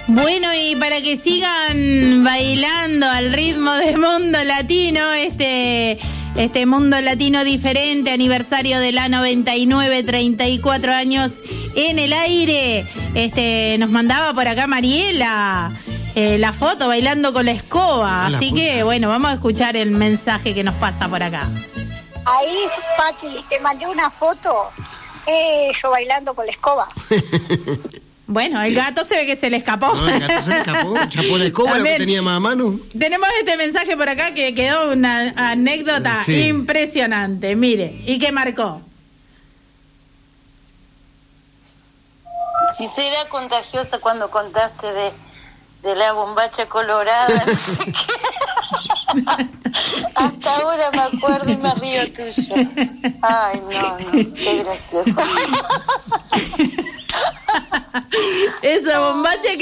Bueno, y para que sigan bailando al ritmo de Mundo Latino, este Mundo Latino diferente, aniversario de la 99, 34 años en el aire, nos mandaba por acá Mariela la foto bailando con la escoba, así que bueno, vamos a escuchar el mensaje que nos pasa por acá. Ahí, Pati, te mandé una foto, yo bailando con la escoba. Bueno, el gato se ve que se le escapó. No, el gato se le escapó, chapó la escoba, lo que tenía más a mano. Tenemos este mensaje por acá que quedó una anécdota impresionante, mire, y que marcó. Si será contagiosa cuando contaste de la bombacha colorada, no sé qué. Hasta ahora me acuerdo y me río tuyo. Ay, no, qué gracioso. Esa bombacha